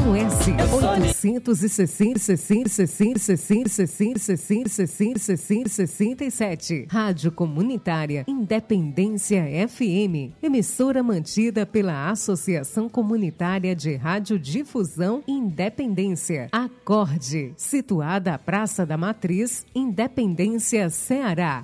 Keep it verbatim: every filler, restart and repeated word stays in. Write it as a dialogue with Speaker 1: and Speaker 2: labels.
Speaker 1: Plano S, oitocentos e sessenta, sessenta, sessenta, sessenta, sessenta, sessenta, sessenta, sessenta, sessenta e sete. Rádio Comunitária Independência F M, emissora mantida pela Associação Comunitária de Radiodifusão Independência, Acorde, situada à Praça da Matriz, Independência, Ceará.